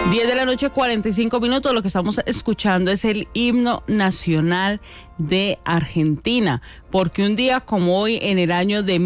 10 de la noche, 45 minutos. Lo que estamos escuchando es el himno nacional de Argentina, porque un día como hoy, en el año de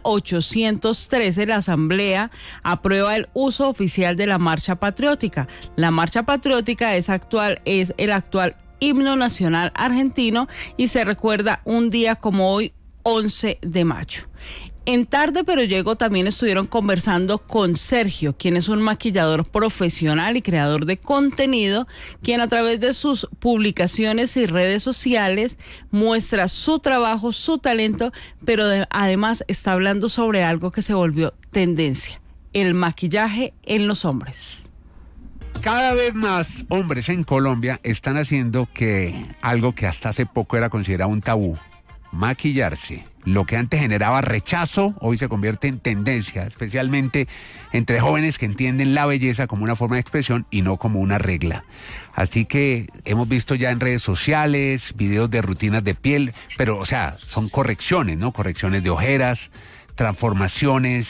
1813, la Asamblea aprueba el uso oficial de la Marcha Patriótica. La Marcha Patriótica es el actual himno nacional argentino y se recuerda un día como hoy, 11 de mayo. En Tarde Pero Llego también estuvieron conversando con Sergio, quien es un maquillador profesional y creador de contenido, quien a través de sus publicaciones y redes sociales muestra su trabajo, su talento, pero además está hablando sobre algo que se volvió tendencia: el maquillaje en los hombres. Cada vez más hombres en Colombia están haciendo algo que hasta hace poco era considerado un tabú: maquillarse. Lo que antes generaba rechazo, hoy se convierte en tendencia, especialmente entre jóvenes que entienden la belleza como una forma de expresión y no como una regla. Así que hemos visto ya en redes sociales videos de rutinas de piel, pero, o sea, son correcciones, ¿no? Correcciones de ojeras, transformaciones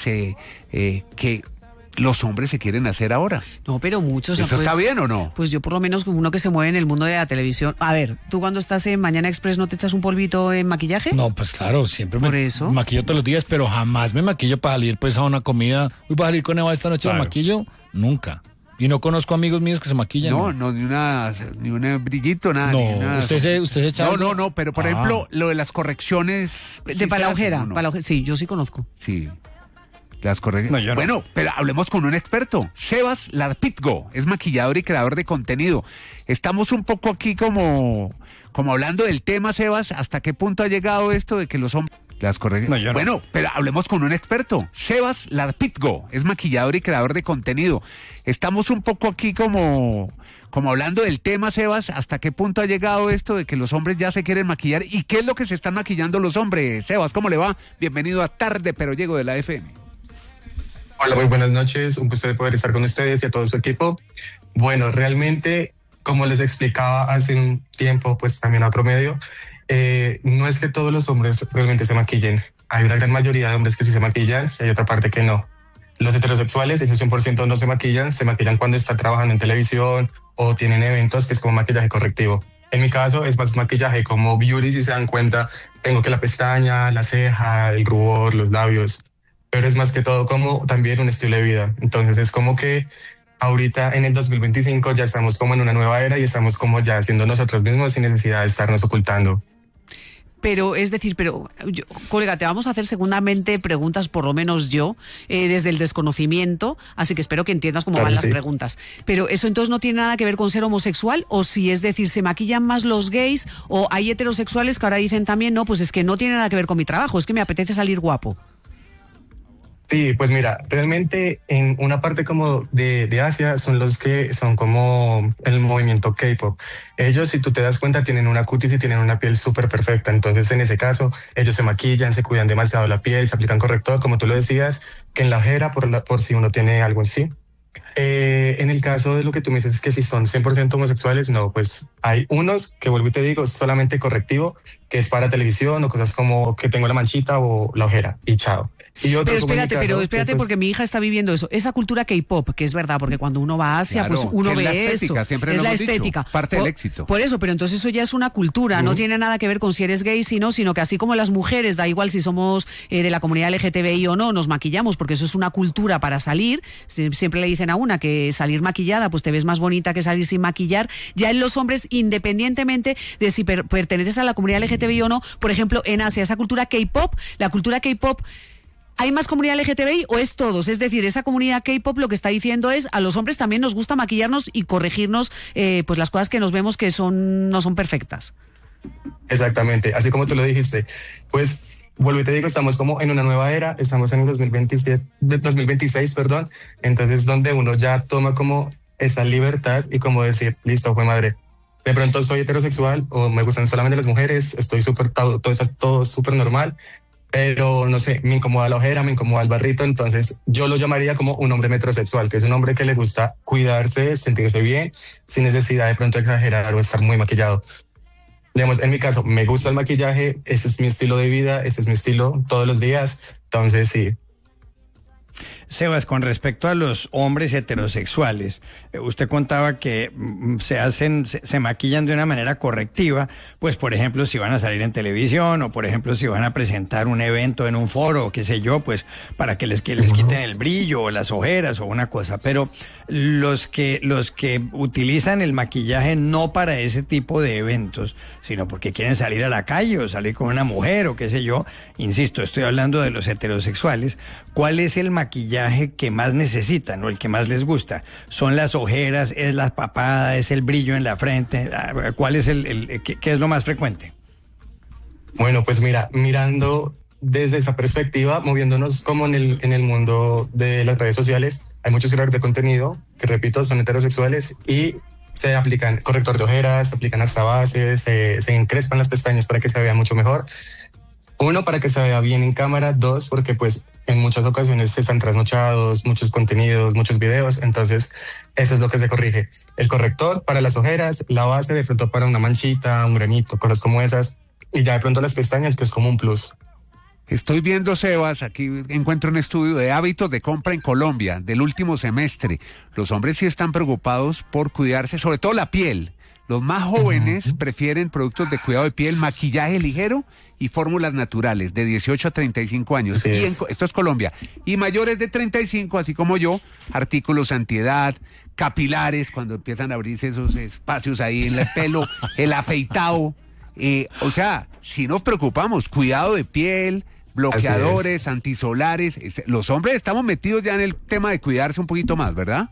que los hombres se quieren hacer ahora. No, pero muchos. ¿Eso está bien o no? Pues yo por lo menos como uno que se mueve en el mundo de la televisión. A ver, ¿tú cuando estás en Mañana Express no te echas un polvito en maquillaje? No, pues claro, siempre ¿Por me eso? maquillo todos los días, pero jamás me maquillo para salir pues a una comida. Voy a salir con Eva esta noche, Claro. ¿Me maquillo? Nunca. Y no conozco amigos míos que se maquillan. No, ni un brillito, nada. No, ni una... ¿usted se echa algo? No, pero por ejemplo, lo de las correcciones... De para la ojera, ¿o no? para la ojera. Sí, yo sí conozco. Sí. Las correcciones. No, yo no. Bueno, pero hablemos con un experto. Sebas Larpitgo es maquillador y creador de contenido. Estamos un poco aquí como hablando del tema, Sebas. ¿Hasta qué punto ha llegado esto de que los hombres... Las correcciones? No, yo no. Bueno, pero hablemos con un experto. Sebas Larpitgo es maquillador y creador de contenido. Estamos un poco aquí como hablando del tema, Sebas. ¿Hasta qué punto ha llegado esto de que los hombres ya se quieren maquillar? ¿Y qué es lo que se están maquillando los hombres? Sebas, ¿cómo le va? Bienvenido a Tarde Pero Llego de la FM. Hola, muy buenas noches. Un gusto de poder estar con ustedes y a todo su equipo. Bueno, realmente, como les explicaba hace un tiempo, pues también a otro medio, no es que todos los hombres realmente se maquillen. Hay una gran mayoría de hombres que sí se maquillan y hay otra parte que no. Los heterosexuales, esos 100% no se maquillan cuando están trabajando en televisión o tienen eventos, que es como maquillaje correctivo. En mi caso es más maquillaje como beauty, si se dan cuenta, tengo que la pestaña, la ceja, el rubor, los labios, pero es más que todo como también un estilo de vida. Entonces es como que ahorita en el 2025 ya estamos como en una nueva era y estamos como ya siendo nosotros mismos sin necesidad de estarnos ocultando. Pero, es decir, colega, te vamos a hacer seguramente preguntas, por lo menos yo, desde el desconocimiento, así que espero que entiendas cómo Claro, van las sí. preguntas. Pero eso entonces no tiene nada que ver con ser homosexual, o si es decir, se maquillan más los gays, o hay heterosexuales que ahora dicen también, no, pues es que no tiene nada que ver con mi trabajo, es que me apetece salir guapo. Sí, pues mira, realmente en una parte como de Asia son los que son como el movimiento K-pop. Ellos, si tú te das cuenta, tienen una cutis y tienen una piel súper perfecta. Entonces, en ese caso, ellos se maquillan, se cuidan demasiado la piel, se aplican corrector, como tú lo decías, que en la ojera por si uno tiene algo en sí. En el caso de lo que tú me dices, que si son 100% homosexuales, no, pues hay unos que, vuelvo y te digo, solamente correctivo, que es para televisión o cosas como que tengo la manchita o la ojera y chao. Y otros, Pero espérate, que, pues, porque mi hija está viviendo eso. Esa cultura K-pop, que es verdad, porque cuando uno va a Asia, Claro, pues uno que es la ve estética, eso. siempre Es lo la hemos dicho, estética. parte del éxito. Por eso, pero entonces eso ya es una cultura, no tiene nada que ver con si eres gay, sino que así como las mujeres, da igual si somos de la comunidad LGTBI o no, nos maquillamos, porque eso es una cultura para salir. Siempre le dicen a una que salir maquillada, pues te ves más bonita que salir sin maquillar. Ya en los hombres, independientemente de si perteneces a la comunidad LGTBI o no, por ejemplo, en Asia, esa cultura K-pop, la cultura K-pop, ¿hay más comunidad LGTBI o es todos? Es decir, esa comunidad K-pop lo que está diciendo es a los hombres también nos gusta maquillarnos y corregirnos pues las cosas que nos vemos que no son perfectas. Exactamente, así como tú lo dijiste. Pues vuelvo y te digo, estamos como en una nueva era, estamos en el 2026, perdón. Entonces, donde uno ya toma como esa libertad y como decir, listo, fue madre. De pronto soy heterosexual o me gustan solamente las mujeres, estoy súper, todo súper normal, pero no sé, me incomoda la ojera, me incomoda el barrito, entonces yo lo llamaría como un hombre metrosexual, que es un hombre que le gusta cuidarse, sentirse bien, sin necesidad de pronto exagerar o estar muy maquillado. Digamos, en mi caso, me gusta el maquillaje, ese es mi estilo de vida, ese es mi estilo todos los días, entonces sí. Sebas, con respecto a los hombres heterosexuales, usted contaba que se maquillan de una manera correctiva, pues por ejemplo si van a salir en televisión o por ejemplo si van a presentar un evento en un foro o qué sé yo, pues para que les quiten el brillo o las ojeras o una cosa, pero los que utilizan el maquillaje no para ese tipo de eventos, sino porque quieren salir a la calle o salir con una mujer o qué sé yo, insisto, estoy hablando de los heterosexuales, ¿cuál es el maquillaje que más necesitan o el que más les gusta? ¿Son las ojeras, es la papada, es el brillo en la frente? ¿Cuál es qué es lo más frecuente? Bueno, pues mira, mirando desde esa perspectiva, moviéndonos como en el mundo de las redes sociales, hay muchos creadores de contenido que, repito, son heterosexuales y se aplican corrector de ojeras, se aplican hasta bases, se encrespan las pestañas para que se vea mucho mejor. Uno, para que se vea bien en cámara. Dos, porque pues en muchas ocasiones están trasnochados, muchos contenidos, muchos videos. Entonces, eso es lo que se corrige. El corrector para las ojeras, la base de pronto para una manchita, un granito, cosas como esas. Y ya de pronto las pestañas, que es como un plus. Estoy viendo, Sebas, aquí encuentro un estudio de hábitos de compra en Colombia del último semestre. Los hombres sí están preocupados por cuidarse, sobre todo la piel. Los más jóvenes prefieren productos de cuidado de piel, maquillaje ligero y fórmulas naturales de 18 a 35 años. Esto es Colombia. Y mayores de 35, así como yo, artículos antiedad, capilares, cuando empiezan a abrirse esos espacios ahí en el pelo, el afeitado. O sea, si nos preocupamos, cuidado de piel, bloqueadores, antisolares. Los hombres estamos metidos ya en el tema de cuidarse un poquito más, ¿verdad?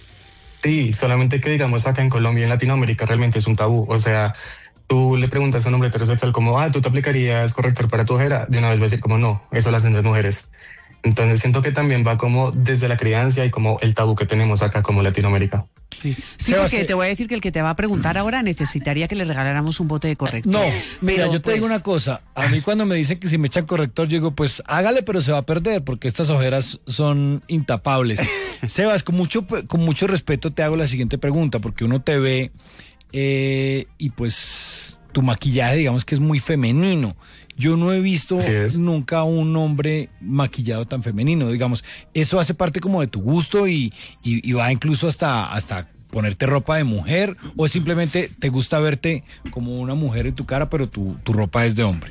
Sí, solamente que digamos acá en Colombia y en Latinoamérica realmente es un tabú. O sea, tú le preguntas a un hombre heterosexual como, ¿tú te aplicarías corrector para tu ojera? De una vez va a decir como, no, eso lo hacen las mujeres. Entonces siento que también va como desde la crianza y como el tabú que tenemos acá como Latinoamérica. Sí, porque te voy a decir que el que te va a preguntar ahora necesitaría que le regaláramos un bote de corrector. No, mira, pero yo te digo una cosa. A mí cuando me dicen que si me echan corrector, yo digo, pues hágale, pero se va a perder, porque estas ojeras son intapables. Sebas, con mucho respeto te hago la siguiente pregunta, porque uno te ve y pues tu maquillaje, digamos que es muy femenino. Yo no he visto nunca un hombre maquillado tan femenino, digamos. ¿Eso hace parte como de tu gusto y va incluso hasta ponerte ropa de mujer, o simplemente te gusta verte como una mujer en tu cara, pero tu ropa es de hombre?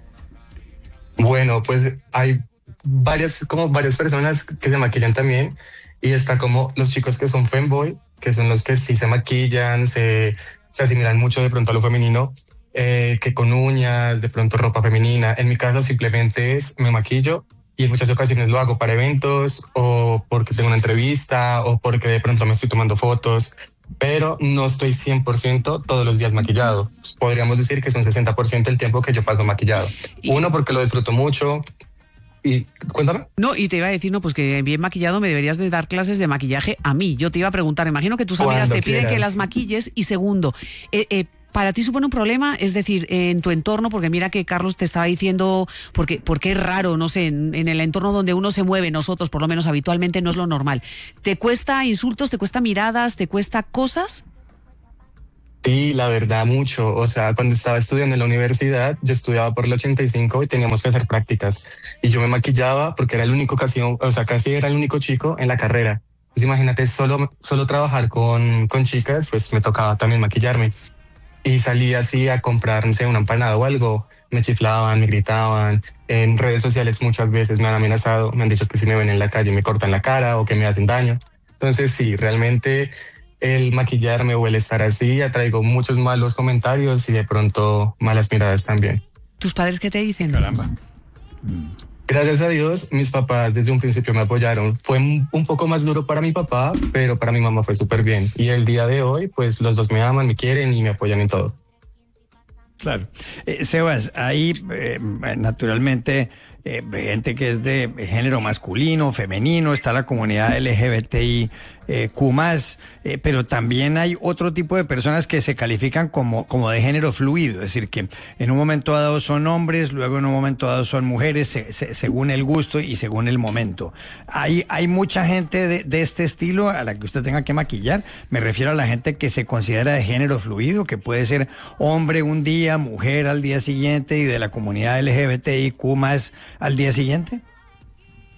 Bueno, pues hay varias personas que se maquillan también, y está como los chicos que son femboy, que son los que sí se maquillan, se asimilan mucho de pronto a lo femenino, que con uñas, de pronto ropa femenina. En mi caso simplemente me maquillo, y en muchas ocasiones lo hago para eventos o porque tengo una entrevista o porque de pronto me estoy tomando fotos, pero no estoy 100% todos los días maquillado. Pues podríamos decir que es un 60% del tiempo que yo paso maquillado. Uno, porque lo disfruto mucho. Y cuéntame. No, y te iba a decir, no, pues que bien maquillado me deberías de dar clases de maquillaje a mí. Yo te iba a preguntar, imagino que tus amigas te piden que las maquilles. Y segundo, ¿para ti supone un problema? Es decir, en tu entorno, porque mira que Carlos te estaba diciendo, porque es raro, no sé, en el entorno donde uno se mueve, nosotros por lo menos habitualmente no es lo normal. ¿Te cuesta insultos, te cuesta miradas, te cuesta cosas? Sí, la verdad, mucho. O sea, cuando estaba estudiando en la universidad, yo estudiaba por el 85 y teníamos que hacer prácticas. Y yo me maquillaba porque era el único casi era el único chico en la carrera. Pues imagínate, solo trabajar con chicas, pues me tocaba también maquillarme. Y salía así a comprar, no sé, una empanada o algo, me chiflaban, me gritaban. En redes sociales muchas veces me han amenazado, me han dicho que si me ven en la calle me cortan la cara o que me hacen daño. Entonces sí, realmente el maquillarme o el estar así atraigo muchos malos comentarios y de pronto malas miradas también. ¿Tus padres qué te dicen? Caramba. Gracias a Dios, mis papás desde un principio me apoyaron. Fue un poco más duro para mi papá, pero para mi mamá fue súper bien. Y el día de hoy, pues los dos me aman, me quieren y me apoyan en todo. Claro. Sebas, ahí naturalmente gente que es de género masculino, femenino, está la comunidad LGBTI Q+, pero también hay otro tipo de personas que se califican como de género fluido, es decir, que en un momento dado son hombres, luego en un momento dado son mujeres, según el gusto y según el momento. Hay mucha gente de este estilo a la que usted tenga que maquillar. Me refiero a la gente que se considera de género fluido, que puede ser hombre un día, mujer al día siguiente, y de la comunidad LGBTIQ+ al día siguiente.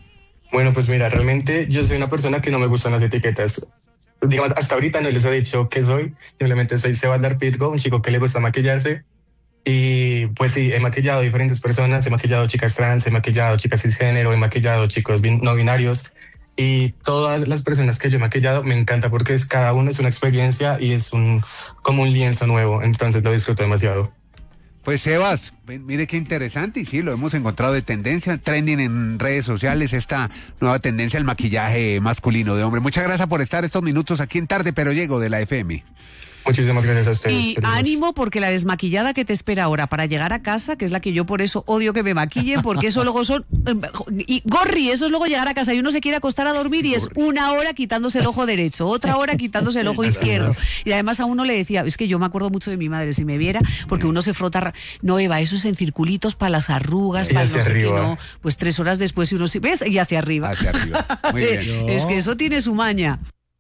Bueno, pues mira, realmente yo soy una persona que no me gustan las etiquetas. Digamos, hasta ahorita no les he dicho qué soy, simplemente soy Sebas Pitgo, un chico que le gusta maquillarse. Y pues sí, he maquillado a diferentes personas, he maquillado chicas trans, he maquillado chicas cisgénero, he maquillado chicos no binarios. Y todas las personas que yo he maquillado me encanta porque cada uno es una experiencia y es como un lienzo nuevo, entonces lo disfruto demasiado. Pues Sebas, mire qué interesante, y sí, lo hemos encontrado de tendencia, trending en redes sociales, esta nueva tendencia al maquillaje masculino de hombre. Muchas gracias por estar estos minutos aquí en Tarde Pero Llego de la FM. Muchísimas gracias a ustedes. Y ánimo, porque la desmaquillada que te espera ahora para llegar a casa, que es la que yo por eso odio que me maquillen, porque eso luego son... Y Gorri, eso es luego llegar a casa y uno se quiere acostar a dormir y es una hora quitándose el ojo derecho, otra hora quitándose el ojo izquierdo. Y además a uno le decía, es que yo me acuerdo mucho de mi madre, si me viera, porque uno se frota... No, Eva, eso es en circulitos para las arrugas, para no sé qué, no. Pues 3 horas después y uno... ¿Ves? Y hacia arriba. Hacia arriba. Muy bien. Es que eso tiene su maña.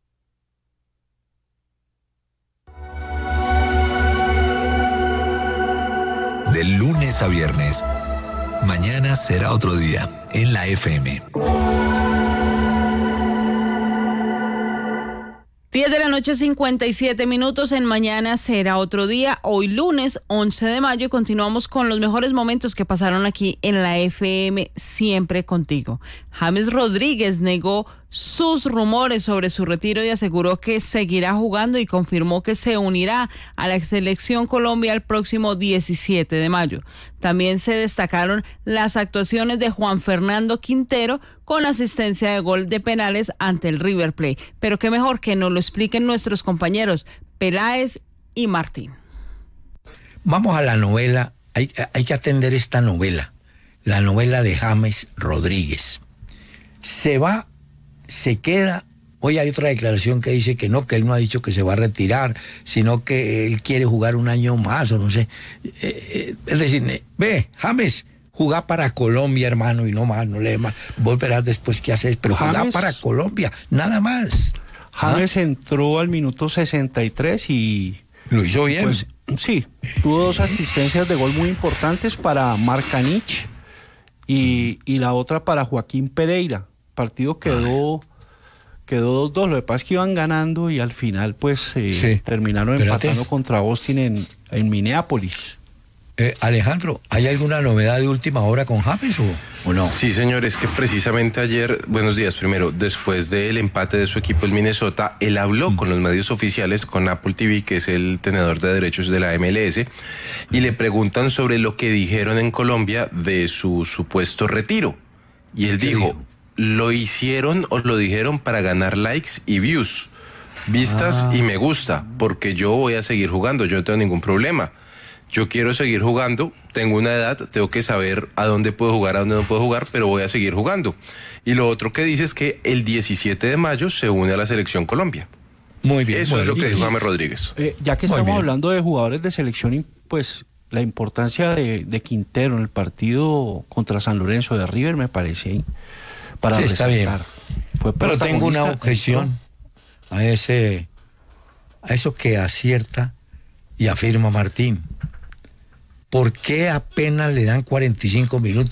De lunes a viernes. Mañana será otro día en la FM. 10 de la noche, 57 minutos. En Mañana será otro día. Hoy lunes 11 de mayo continuamos con los mejores momentos que pasaron aquí en la FM, siempre contigo. James Rodríguez negó sus rumores sobre su retiro y aseguró que seguirá jugando y confirmó que se unirá a la selección Colombia el próximo 17 de mayo. También se destacaron las actuaciones de Juan Fernando Quintero con asistencia de gol de penales ante el River Plate. Pero qué mejor que nos lo expliquen nuestros compañeros Peláez y Martín. Vamos a la novela, hay que atender esta novela, la novela de James Rodríguez. Se queda. Hoy hay otra declaración que dice que no, que él no ha dicho que se va a retirar, sino que él quiere jugar un año más, o no sé. Es decir, ve, James, jugá para Colombia, hermano, y no más, no le más. Vos verás después qué haces, pero jugá para Colombia, nada más. James entró al minuto 63 y... Lo hizo bien. Pues, sí, tuvo 2 asistencias de gol muy importantes para Marcanich y la otra para Joaquín Pereira. El partido quedó 2-2, lo que pasa es que iban ganando y al final pues terminaron empatando contra Austin en Minneapolis. Alejandro, ¿hay alguna novedad de última hora con James o no? Sí, señor, es que precisamente ayer, buenos días primero, después del empate de su equipo el Minnesota, él habló con los medios oficiales, con Apple TV, que es el tenedor de derechos de la MLS, y le preguntan sobre lo que dijeron en Colombia de su supuesto retiro. Y él dijo, lo hicieron o lo dijeron para ganar likes y views, vistas y me gusta, porque yo voy a seguir jugando, yo no tengo ningún problema. Yo quiero seguir jugando, tengo una edad, tengo que saber a dónde puedo jugar, a dónde no puedo jugar, pero voy a seguir jugando. Y lo otro que dice es que el 17 de mayo se une a la Selección Colombia. Muy bien. Eso es lo que dijo James Rodríguez. Ya que estamos hablando de jugadores de selección, pues la importancia de Quintero en el partido contra San Lorenzo de River me parece para resaltar. Está bien. Pero tengo una objeción a eso que acierta y afirma Martín. ¿Por qué apenas le dan 45 minutos?